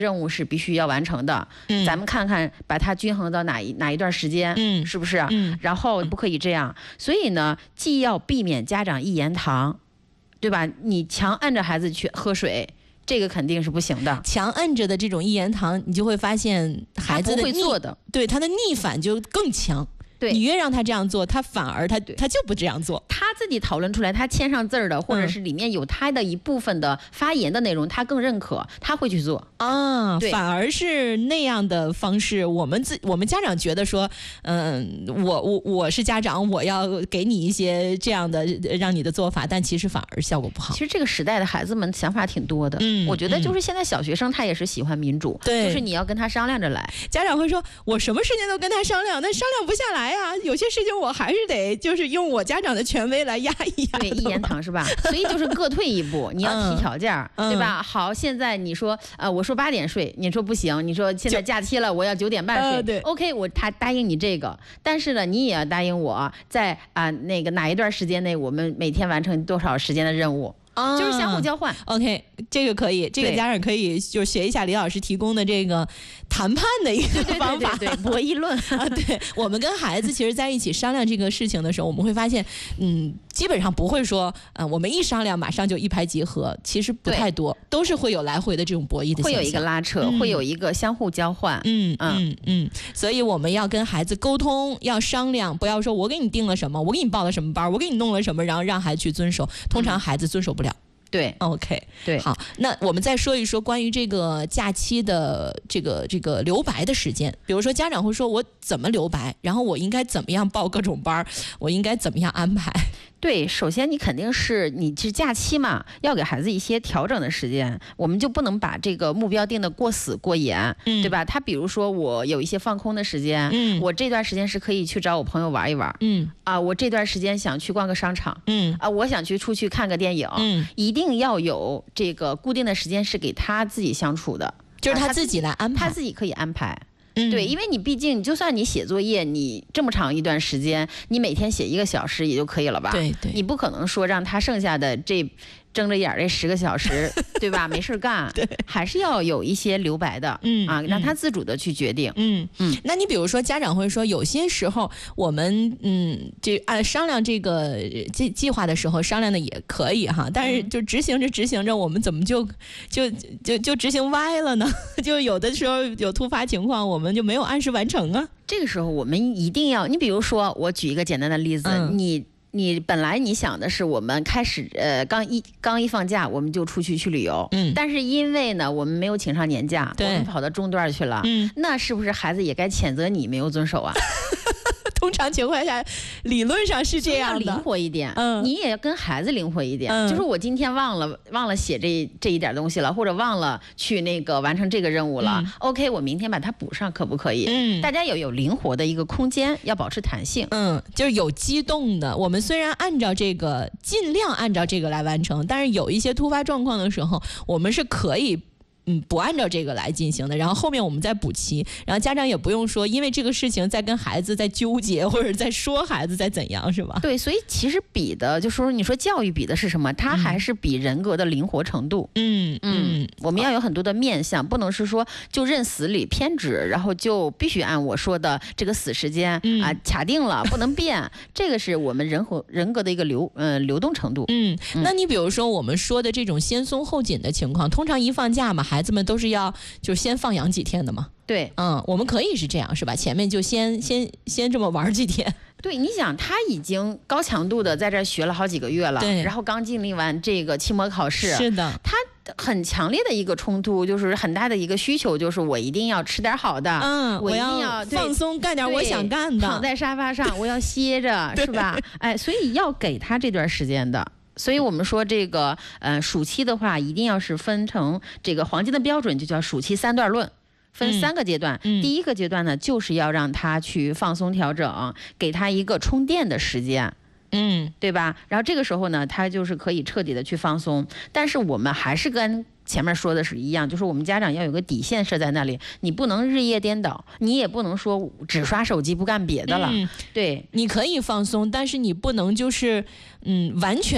任务是必须要完成的，咱们看看把它均衡到哪一段时间，是不是？然后不可以这样，所以呢，既要避免家长一言堂，对吧？你强按着孩子去喝水，这个肯定是不行的。 强摁着的这种一言堂，你就会发现孩子的他不会做的， 对他的逆反就更强。 对， 你越让他这样做，他反而他就不这样做。 他自己讨论出来，他签上字儿的，或者是里面有他的一部分的发言的内容，他更认可，他会去做啊。反而是那样的方式，我们家长觉得说，我是家长，我要给你一些这样的让你的做法，但其实反而效果不好。 其实这个时代的孩子们想法挺多的，我觉得就是现在小学生他也是喜欢民主， 对， 就是你要跟他商量着来。 家长会说，我什么事情都跟他商量，但商量不下来。有些事情我还是得就是用我家长的权威来压一压。 对，一言堂是吧？所以就是各退一步，你要提条件，对吧？好，现在你说我说8点睡，你说不行，你说现在假期了，我要9点半睡。 对 ，OK， 他答应你这个，但是呢，你也要答应我，在那个哪一段时间内，我们每天完成多少时间的任务。就是相互交换。 OK， 这个可以，这个家长可以就学一下李老师提供的这个谈判的一个方法， 对，博弈论啊。对，我们跟孩子其实在一起商量这个事情的时候，我们会发现，基本上不会说，我们一商量马上就一拍即合，其实不太多，都是会有来回的这种博弈的现象， 会有一个拉扯，会有一个相互交换。 所以我们要跟孩子沟通，要商量，不要说我给你定了什么，我给你报了什么班，我给你弄了什么，然后让孩子去遵守，通常孩子遵守不了。 对 ，OK， 对， 好，那我们再说一说关于这个假期的这个留白的时间。比如说，家长会说我怎么留白，然后我应该怎么样报各种班，我应该怎么样安排？ 对，首先你肯定是你是假期嘛，要给孩子一些调整的时间，我们就不能把这个目标定得过死过严，对吧？他比如说我有一些放空的时间，我这段时间是可以去找我朋友玩一玩，我这段时间想去逛个商场，我想出去看个电影，一定要有这个固定的时间是给他自己相处的， 就是他自己来安排， 他自己可以安排。对，因为你毕竟就算你写作业，你这么长一段时间，你每天写1个小时也就可以了吧？ 对， 你不可能说让他剩下的睁着眼这10个小时，对吧？没事干， 对， 还是要有一些留白的，让他自主的去决定。 那你比如说，家长会说，有些时候我们按商量这个计划的时候商量的也可以哈，但是就执行着，我们怎么就执行歪了呢？就有的时候有突发情况，我们就没有按时完成啊。 这个时候我们一定要，你比如说，我举一个简单的例子，你本来你想的是我们开始刚一放假我们就出去旅游，但是因为呢我们没有请上年假，我们跑到中段去了，那是不是孩子也该谴责你没有遵守啊？ 通常情况下，理论上是这样的， 灵活一点，你也要跟孩子灵活一点，就是我今天忘了写这一点东西了，或者忘了去那个完成这个任务了，OK， 我明天把它补上，可不可以？大家有灵活的一个空间，要保持弹性， 就是有机动的。我们虽然尽量按照这个来完成，但是有一些突发状况的时候，我们是可以不按照这个来进行的，然后后面我们再补齐，然后家长也不用说因为这个事情在跟孩子在纠结，或者在说孩子在怎样，是吧？ 对，所以其实比的就是说，你说教育比的是什么？它还是比人格的灵活程度。我们要有很多的面向，不能是说就认死理偏执，然后就必须按我说的这个死时间卡定了，不能变。这个是我们人格的一个流动程度。 那你比如说我们说的这种先松后紧的情况，通常一放假嘛，孩子们都是要就先放养几天的嘛。 对， 我们可以是这样，是吧？前面就先这么玩几天。 对，你想他已经高强度的在这学了好几个月了， 对， 然后刚经历完这个期末考试， 是的， 他很强烈的一个冲突，就是很大的一个需求，就是我一定要吃点好的， 我一定要放松，干点我想干的， 躺在沙发上我要歇着，是吧？所以要给他这段时间的。所以我们说这个暑期的话，一定要是分成这个黄金的标准，就叫暑期3段论。分3个阶段，第一个阶段呢，就是要让他去放松调整，给他一个充电的时间，对吧？然后这个时候呢，他就是可以彻底的去放松。但是我们还是跟前面说的是一样，就是我们家长要有个底线设在那里，你不能日夜颠倒，你也不能说只刷手机不干别的了。对， 你可以放松，但是你不能就是完全